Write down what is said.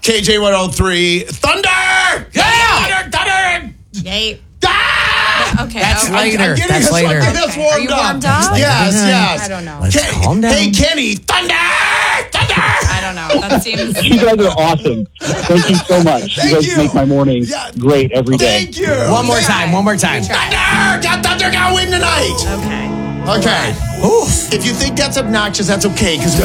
KJ 103. Thunder! Yeah! Thunder! Yay. Ah! Okay. That's later. I'm getting That's us, later. I'm getting us Okay. Are you warmed up? Yes. I don't know. Let's calm down. Hey, Kenny. Thunder! I don't know. That seems. You guys are awesome. Thank you so much. Thank you guys you. make my mornings great every day. Thank you. One more time. Thunder! Thunder got to win tonight. Okay. Okay. Oof. If you think that's obnoxious, that's okay, because